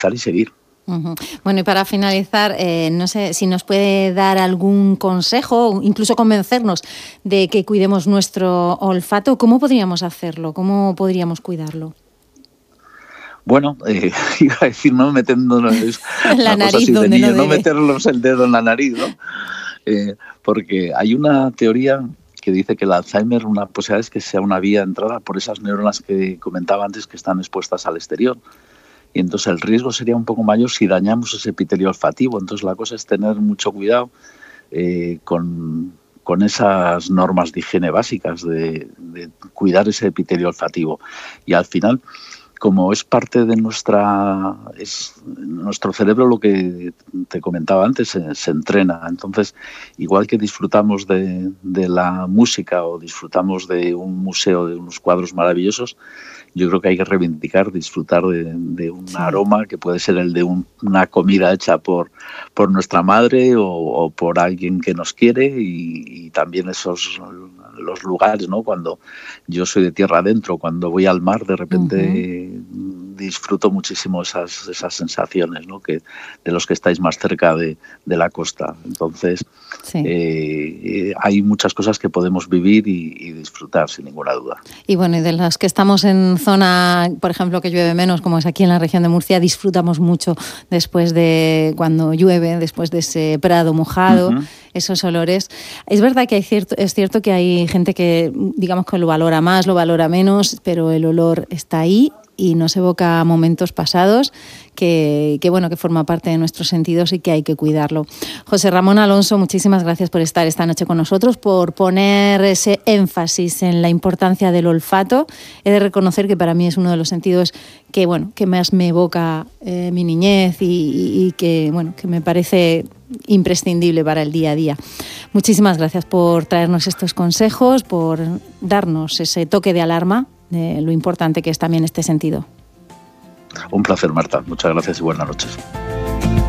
y seguir. Uh-huh. Bueno, y para finalizar, no sé si nos puede dar algún consejo, incluso convencernos de que cuidemos nuestro olfato. ¿Cómo podríamos hacerlo? ¿Cómo podríamos cuidarlo? Bueno, iba a decir no metiéndonos la una nariz cosa así de donde niño, no no debe. meternos el dedo en la nariz, ¿no? Porque hay una teoría que dice que el Alzheimer, una posibilidad es que sea una vía de entrada por esas neuronas que comentaba antes que están expuestas al exterior. Y entonces el riesgo sería un poco mayor si dañamos ese epitelio olfativo. Entonces la cosa es tener mucho cuidado con esas normas de higiene básicas, de cuidar ese epitelio olfativo. Y al final, como es parte de nuestro cerebro, lo que te comentaba antes, se entrena. Entonces, igual que disfrutamos de la música o disfrutamos de un museo, de unos cuadros maravillosos, yo creo que hay que reivindicar, disfrutar de un aroma que puede ser el de una comida hecha por nuestra madre o por alguien que nos quiere, y también los lugares, ¿no? Cuando yo soy de tierra adentro, cuando voy al mar, de repente disfruto muchísimo esas sensaciones, ¿no? De los que estáis más cerca de la costa. Entonces, hay muchas cosas que podemos vivir y disfrutar, sin ninguna duda. Y bueno, y de las que estamos en zona, por ejemplo, que llueve menos, como es aquí en la región de Murcia, disfrutamos mucho después de cuando llueve, después de ese prado mojado, esos olores. Es verdad que es cierto que hay gente que, digamos, que lo valora más, lo valora menos, pero el olor está ahí y nos evoca momentos pasados que forma parte de nuestros sentidos y que hay que cuidarlo. José Ramón Alonso, muchísimas gracias por estar esta noche con nosotros, por poner ese énfasis en la importancia del olfato. He de reconocer que para mí es uno de los sentidos que más me evoca mi niñez y que me parece imprescindible para el día a día. Muchísimas gracias por traernos estos consejos, por darnos ese toque de alarma de lo importante que es también este sentido. Un placer, Marta. Muchas gracias y buenas noches.